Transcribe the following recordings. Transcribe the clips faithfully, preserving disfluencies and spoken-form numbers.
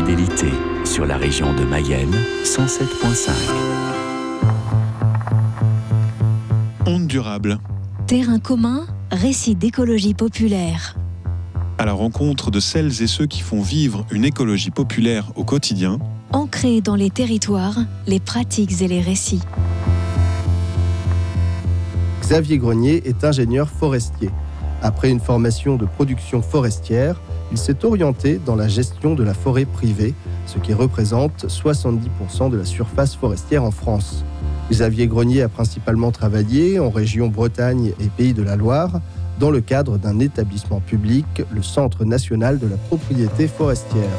fidélité sur la région de Mayenne, cent sept virgule cinq. Ondes durables. Terrain commun, récit d'écologie populaire. À la rencontre de celles et ceux qui font vivre une écologie populaire au quotidien. Ancrés dans les territoires, les pratiques et les récits. Xavier Grenier est ingénieur forestier. Après une formation de production forestière, il s'est orienté dans la gestion de la forêt privée, ce qui représente soixante-dix pour cent de la surface forestière en France. Xavier Grenier a principalement travaillé en région Bretagne et Pays de la Loire, dans le cadre d'un établissement public, le Centre national de la propriété forestière.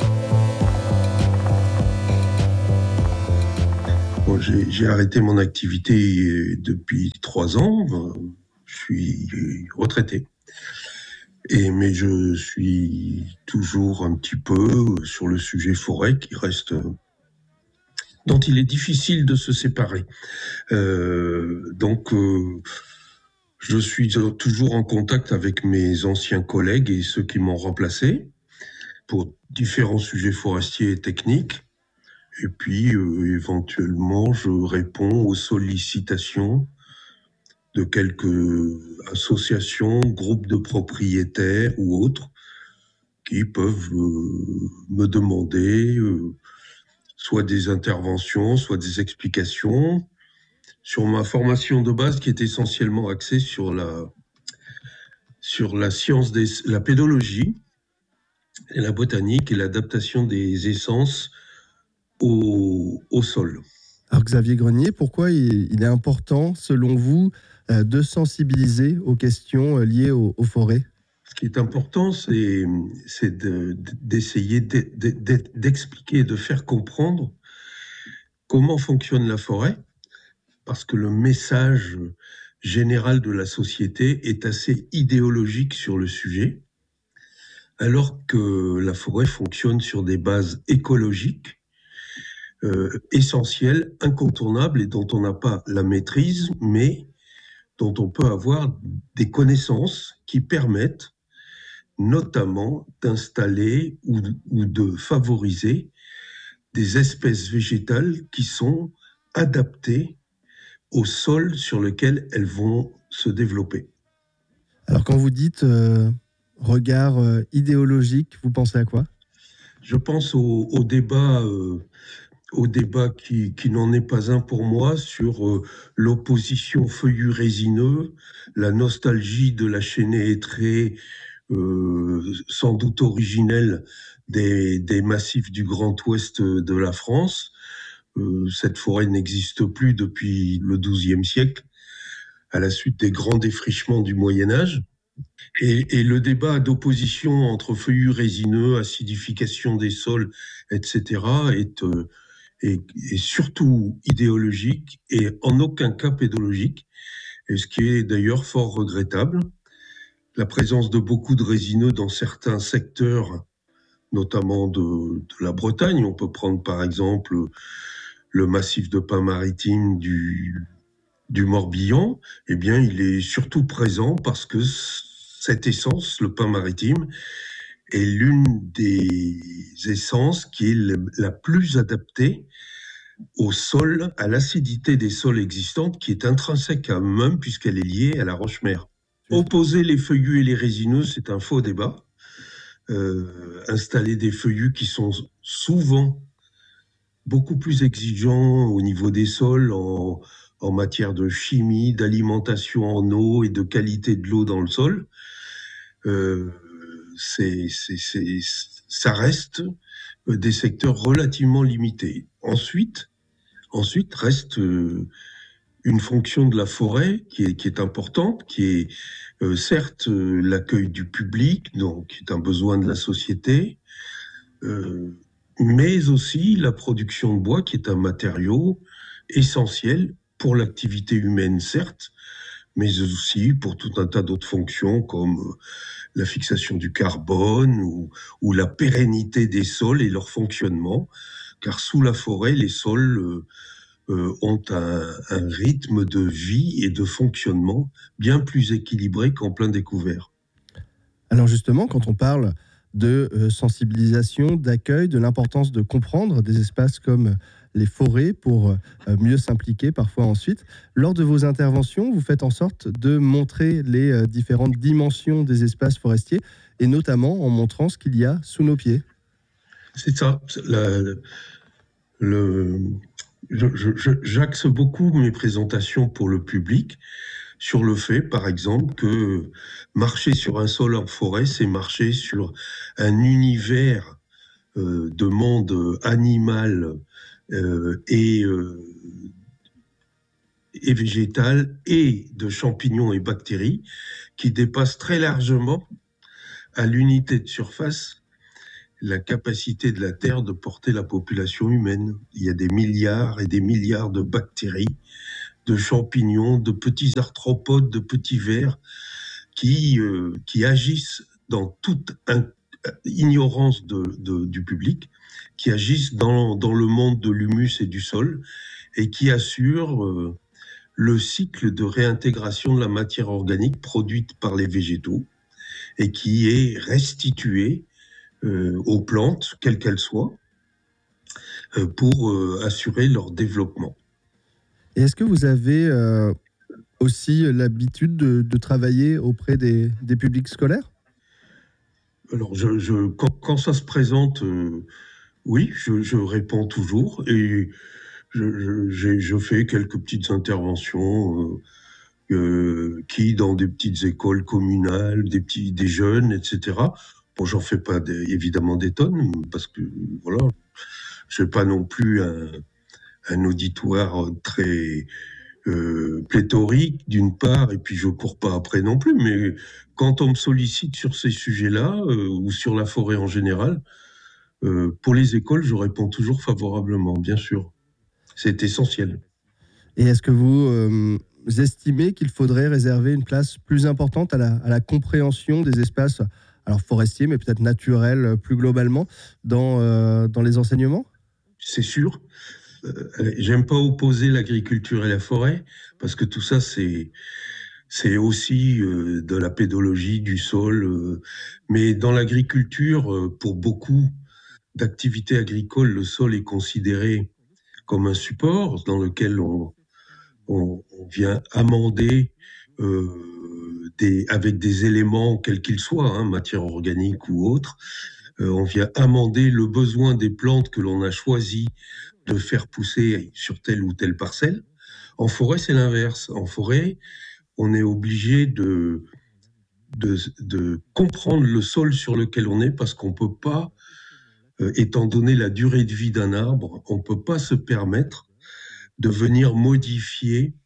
Bon, j'ai, j'ai arrêté mon activité depuis trois ans. Je suis retraité. Et, mais je suis toujours un petit peu sur le sujet forêt qui reste, dont il est difficile de se séparer. Euh, donc, euh, je suis toujours en contact avec mes anciens collègues et ceux qui m'ont remplacé pour différents sujets forestiers et techniques. Et puis, euh, éventuellement, je réponds aux sollicitations de quelques associations, groupes de propriétaires ou autres qui peuvent euh, me demander euh, soit des interventions, soit des explications sur ma formation de base qui est essentiellement axée sur la, sur la science des, la pédologie et la botanique et l'adaptation des essences au, au sol. Alors Xavier Grenier, pourquoi il, il est important, selon vous, euh, de sensibiliser aux questions euh, liées aux, aux forêts ? Ce qui est important, c'est, c'est de, d'essayer de, de, de, d'expliquer, de faire comprendre comment fonctionne la forêt, parce que le message général de la société est assez idéologique sur le sujet, alors que la forêt fonctionne sur des bases écologiques, euh, essentielles, incontournables et dont on n'a pas la maîtrise, mais dont on peut avoir des connaissances qui permettent notamment d'installer ou de, ou de favoriser des espèces végétales qui sont adaptées au sol sur lequel elles vont se développer. Alors quand vous dites euh, regard euh, idéologique, vous pensez à quoi ? Je pense au, au débat, euh, au débat qui, qui n'en est pas un pour moi sur euh, l'opposition feuillu résineux, la nostalgie de la chaînée étrée, euh, sans doute originelle des, des massifs du Grand Ouest de la France. Euh, cette forêt n'existe plus depuis le douzième siècle, à la suite des grands défrichements du Moyen-Âge. Et, et le débat d'opposition entre feuillus résineux, acidification des sols, et cetera, est, euh, est, est surtout idéologique et en aucun cas pédologique, et ce qui est d'ailleurs fort regrettable. La présence de beaucoup de résineux dans certains secteurs, notamment de, de la Bretagne, on peut prendre par exemple le massif de pins maritime du, du Morbihan, eh bien, il est surtout présent parce que cette essence, le pin maritime, est l'une des essences qui est la plus adaptée au sol, à l'acidité des sols existantes, qui est intrinsèque à eux-mêmes puisqu'elle est liée à la roche-mère. Opposer les feuillus et les résineux, c'est un faux débat. Euh, installer des feuillus qui sont souvent beaucoup plus exigeants au niveau des sols en, en matière de chimie, d'alimentation en eau et de qualité de l'eau dans le sol, euh, c'est, c'est, c'est, ça reste des secteurs relativement limités. Ensuite, ensuite reste euh, une fonction de la forêt qui est, qui est importante, qui est euh, certes euh, l'accueil du public, donc qui est un besoin de la société, euh, mais aussi la production de bois qui est un matériau essentiel pour l'activité humaine, certes, mais aussi pour tout un tas d'autres fonctions comme la fixation du carbone ou, ou la pérennité des sols et leur fonctionnement, car sous la forêt, les sols euh, euh, ont un, un rythme de vie et de fonctionnement bien plus équilibré qu'en plein découvert. Alors justement, quand on parle de euh, sensibilisation, d'accueil, de l'importance de comprendre des espaces comme les forêts pour euh, mieux s'impliquer parfois ensuite. Lors de vos interventions, vous faites en sorte de montrer les euh, différentes dimensions des espaces forestiers et notamment en montrant ce qu'il y a sous nos pieds. C'est ça. La, le, je, je, j'axe beaucoup mes présentations pour le public sur le fait, par exemple, que marcher sur un sol en forêt, c'est marcher sur un univers euh, de monde animal euh, et, euh, et végétal et de champignons et bactéries qui dépasse très largement à l'unité de surface la capacité de la Terre de porter la population humaine. Il y a des milliards et des milliards de bactéries, de champignons, de petits arthropodes, de petits vers qui, euh, qui agissent dans toute un, ignorance de, de, du public, qui agissent dans, dans le monde de l'humus et du sol et qui assurent euh, le cycle de réintégration de la matière organique produite par les végétaux et qui est restituée euh, aux plantes, quelles qu'elles soient, euh, pour euh, assurer leur développement. Et est-ce que vous avez euh, aussi l'habitude de, de travailler auprès des, des publics scolaires ? Alors, je, je, quand, quand ça se présente, euh, oui, je, je réponds toujours et je, je, je fais quelques petites interventions euh, euh, qui, dans des petites écoles communales, des, petits, des jeunes, et cetera. Bon, j'en fais pas des, évidemment des tonnes parce que, voilà, je n'ai pas non plus un, un auditoire très euh, pléthorique d'une part, et puis je cours pas après non plus, mais quand on me sollicite sur ces sujets-là, euh, ou sur la forêt en général, euh, pour les écoles, je réponds toujours favorablement, bien sûr. C'est essentiel. Et est-ce que vous, euh, vous estimez qu'il faudrait réserver une place plus importante à la, à la compréhension des espaces, alors forestiers, mais peut-être naturels plus globalement, dans, euh, dans les enseignements ? C'est sûr. Euh, j'aime pas opposer l'agriculture et la forêt, parce que tout ça, c'est, c'est aussi euh, de la pédologie du sol. Euh, mais dans l'agriculture, euh, pour beaucoup d'activités agricoles, le sol est considéré comme un support dans lequel on, on, on vient amender euh, des, avec des éléments, quels qu'ils soient, hein, matière organique ou autre, euh, on vient amender le besoin des plantes que l'on a choisi de faire pousser sur telle ou telle parcelle. En forêt, c'est l'inverse. En forêt, on est obligé de, de, de comprendre le sol sur lequel on est parce qu'on peut pas, euh, étant donné la durée de vie d'un arbre, on peut pas se permettre de venir modifier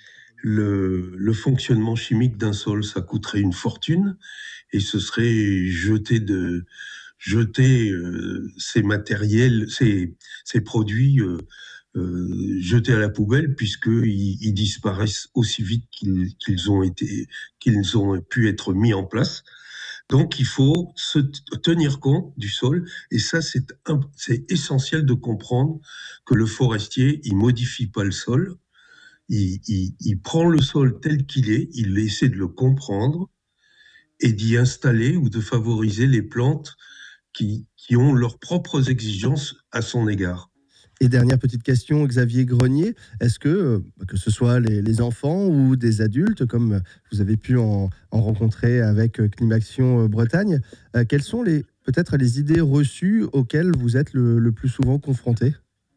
le, le fonctionnement chimique d'un sol. Ça coûterait une fortune et ce serait jeter de jeter euh, ces matériels, ces, ces produits euh, euh, jetés à la poubelle puisqu'ils ils disparaissent aussi vite qu'ils, qu'ils ont été, qu'ils ont pu être mis en place. Donc il faut se t- tenir compte du sol et ça c'est, un, c'est essentiel de comprendre que le forestier il modifie pas le sol, il, il, il prend le sol tel qu'il est, il essaie de le comprendre et d'y installer ou de favoriser les plantes Qui, qui ont leurs propres exigences à son égard. Et dernière petite question, Xavier Grenier, est-ce que, que ce soit les, les enfants ou des adultes, comme vous avez pu en, en rencontrer avec Climaction Bretagne, euh, quelles sont les, peut-être les idées reçues auxquelles vous êtes le, le plus souvent confrontés ?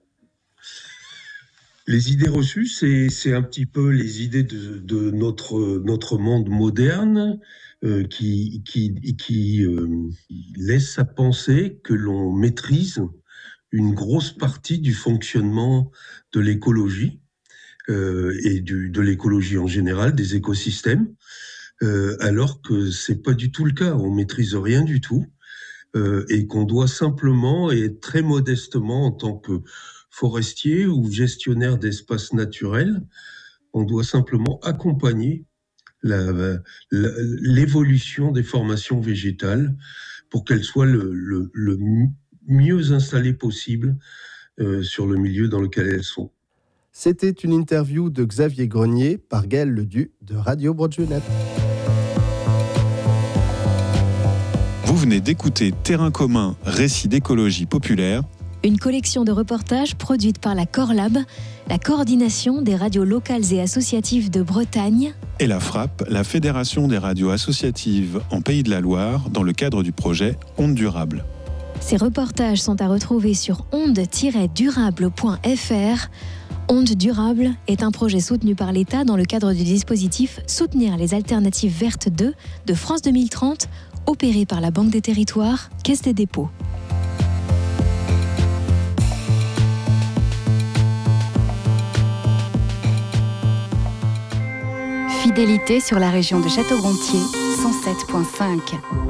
Les idées reçues, c'est, c'est un petit peu les idées de, de notre, notre monde moderne, Euh, qui, qui, qui euh, laisse à penser que l'on maîtrise une grosse partie du fonctionnement de l'écologie euh, et du, de l'écologie en général, des écosystèmes, euh, alors que c'est pas du tout le cas. On maîtrise rien du tout euh, et qu'on doit simplement et très modestement en tant que forestier ou gestionnaire d'espaces naturels, on doit simplement accompagner La, la, l'évolution des formations végétales pour qu'elles soient le, le, le mieux installées possible euh, sur le milieu dans lequel elles sont. C'était une interview de Xavier Grenier par Gaël Ledu de Radio Broad Genève. Vous venez d'écouter Terrain commun, récit d'écologie populaire. Une collection de reportages produite par la Corlab, la coordination des radios locales et associatives de Bretagne, Et la FRAP, la Fédération des radios associatives en Pays de la Loire, dans le cadre du projet Ondes durables. Ces reportages sont à retrouver sur ondes tiret durable point f r. Ondes durables est un projet soutenu par l'État dans le cadre du dispositif Soutenir les alternatives vertes deux de France deux mille trente, opéré par la Banque des Territoires, Caisse des dépôts. Fidélité sur la région de Château-Gontier, cent sept virgule cinq.